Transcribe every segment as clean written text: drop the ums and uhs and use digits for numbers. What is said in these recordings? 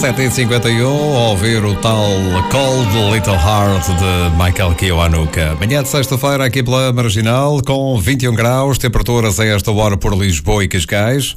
7h51, ouvir o tal Cold Little Heart de Michael Kiwanuka. Manhã de sexta-feira aqui pela Marginal, com 21 graus, temperaturas a esta hora por Lisboa e Cascais.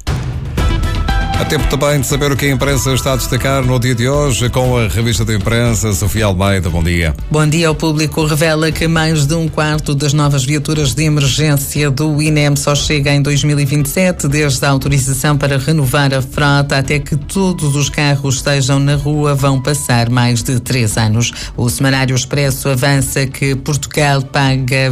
Há tempo também de saber o que a imprensa está a destacar no dia de hoje com a revista de imprensa. Sofia Almeida, bom dia. Bom dia. O Público revela que mais de um quarto das novas viaturas de emergência do INEM só chega em 2027, desde a autorização para renovar a frota até que todos os carros estejam na rua vão passar mais de 3 anos. O Semanário Expresso avança que Portugal paga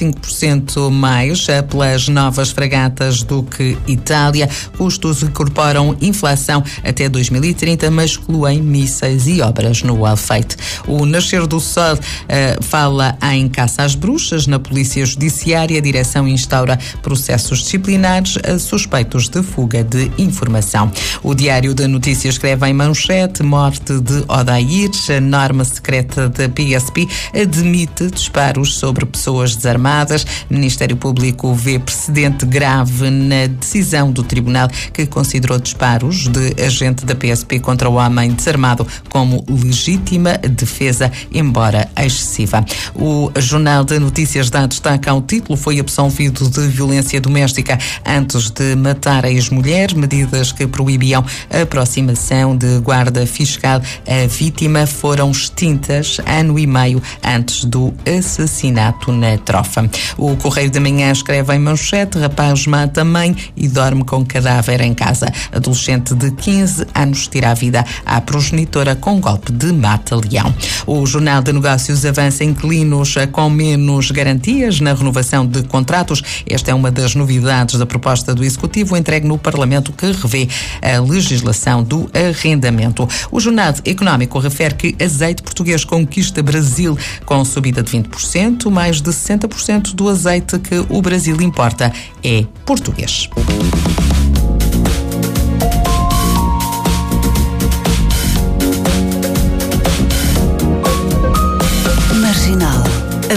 25% mais pelas novas fragatas do que Itália. Custos incorporam inflação até 2030, mas excluem mísseis e obras no Alfeite. O Nascer do Sol fala em caça às bruxas. Na Polícia Judiciária, a direção instaura processos disciplinares a suspeitos de fuga de informação. O Diário da Notícia escreve em manchete: morte de Odair. A norma secreta da PSP admite disparos sobre pessoas desarmadas. O Ministério Público vê precedente grave na decisão do Tribunal, que considerou disparos de agente da PSP contra o homem desarmado como legítima defesa, embora excessiva. O Jornal de Notícias dá destaque ao título: foi absolvido de violência doméstica antes de matar a ex-mulher. Medidas que proibiam a aproximação de guarda fiscal à vítima foram extintas ano e meio antes do assassinato na Trofa. O Correio da Manhã escreve em manchete: rapaz mata mãe e dorme com cadáver em casa. Adolescente de 15 anos tira a vida à progenitora com golpe de mata-leão. O Jornal de Negócios avança inquilinos com menos garantias na renovação de contratos. Esta é uma das novidades da proposta do Executivo entregue no Parlamento, que revê a legislação do arrendamento. O Jornal Económico refere que azeite português conquista Brasil com subida de 20%. Mais de 60% do azeite que o Brasil importa é português.